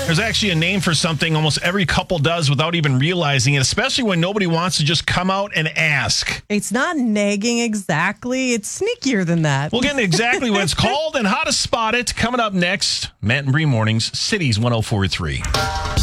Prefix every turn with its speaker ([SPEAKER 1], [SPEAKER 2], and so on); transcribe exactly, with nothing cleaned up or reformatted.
[SPEAKER 1] There's actually a name for something almost every couple does without even realizing it, especially when nobody wants to just come out and ask.
[SPEAKER 2] It's not nagging exactly. It's sneakier than that.
[SPEAKER 1] We'll get into exactly what it's called and how to spot it coming up next. Matt and Bree Mornings, Cities one oh four point three.